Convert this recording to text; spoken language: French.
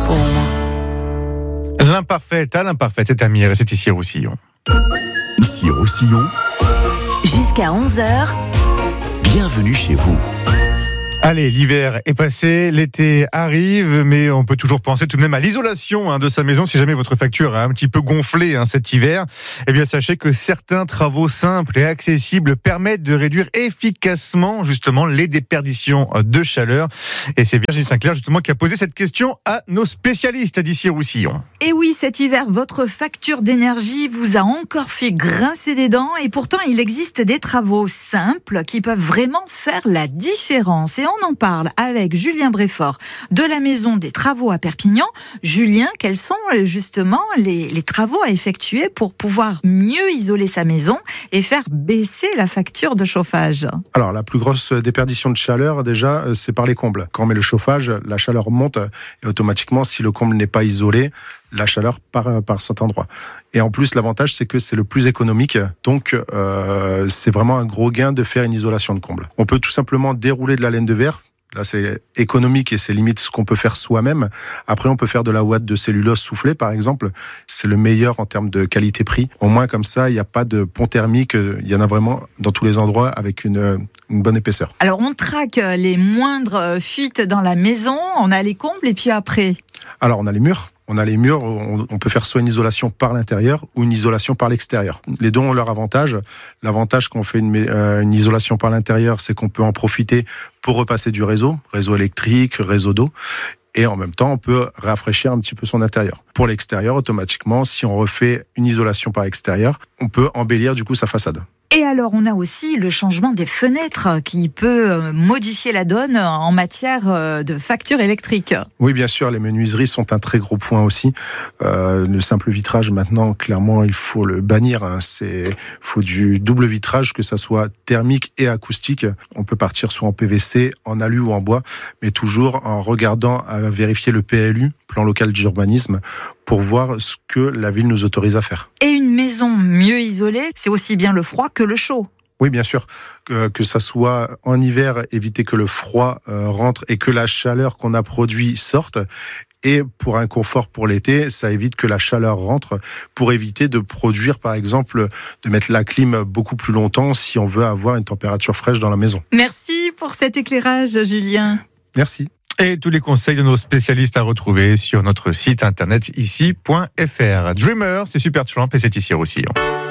L'imparfaite à l'imparfaite, c'est Amir et c'est ici Roussillon. Ici Roussillon. Jusqu'à 11h. Bienvenue chez vous. Allez, l'hiver est passé, l'été arrive, mais on peut toujours penser tout de même à l'isolation de sa maison. Si jamais votre facture a un petit peu gonflé cet hiver, eh bien sachez que certains travaux simples et accessibles permettent de réduire efficacement justement les déperditions de chaleur. Et c'est Virginie Sinclair justement qui a posé cette question à nos spécialistes d'ici Roussillon. Et oui, cet hiver, votre facture d'énergie vous a encore fait grincer des dents et pourtant il existe des travaux simples qui peuvent vraiment faire la différence. Et on en parle avec Julien Bréfort de la Maison des Travaux à Perpignan. Julien, quels sont justement les travaux à effectuer pour pouvoir mieux isoler sa maison et faire baisser la facture de chauffage? Alors, la plus grosse déperdition de chaleur, déjà, c'est par les combles. Quand on met le chauffage, la chaleur monte et automatiquement, si le comble n'est pas isolé, la chaleur part par cet endroit. Et en plus, l'avantage, c'est que c'est le plus économique. Donc, c'est vraiment un gros gain de faire une isolation de comble. On peut tout simplement dérouler de la laine de verre. Là, c'est économique et c'est limite ce qu'on peut faire soi-même. Après, on peut faire de la ouate de cellulose soufflée, par exemple. C'est le meilleur en termes de qualité-prix. Au moins, comme ça, il n'y a pas de pont thermique. Il y en a vraiment dans tous les endroits avec une bonne épaisseur. Alors, on traque les moindres fuites dans la maison. On a les combles et puis après? Alors, on a les murs. On peut faire soit une isolation par l'intérieur ou une isolation par l'extérieur. Les deux ont leur avantage. L'avantage quand on fait une isolation par l'intérieur, c'est qu'on peut en profiter pour repasser du réseau électrique, réseau d'eau. Et en même temps, on peut rafraîchir un petit peu son intérieur. Pour l'extérieur, automatiquement, si on refait une isolation par extérieur, on peut embellir du coup sa façade. Et alors, on a aussi le changement des fenêtres qui peut modifier la donne en matière de facture électrique. Oui, bien sûr, les menuiseries sont un très gros point aussi. Le simple vitrage, maintenant, clairement, il faut le bannir. Il faut du double vitrage, que ça soit thermique et acoustique. On peut partir soit en PVC, en alu ou en bois, mais toujours en regardant à vérifier le PLU, plan local d'urbanisme, pour voir ce que la ville nous autorise à faire. Et une maison mieux isolée, c'est aussi bien le froid que le chaud. Oui, bien sûr. Que ça soit en hiver, éviter que le froid rentre et que la chaleur qu'on a produit sorte. Et pour un confort pour l'été, ça évite que la chaleur rentre pour éviter de produire, par exemple, de mettre la clim beaucoup plus longtemps si on veut avoir une température fraîche dans la maison. Merci pour cet éclairage, Julien. Merci. Et tous les conseils de nos spécialistes à retrouver sur notre site internet ici.fr. Dreamer, c'est Supertramp et c'est ici Roussillon.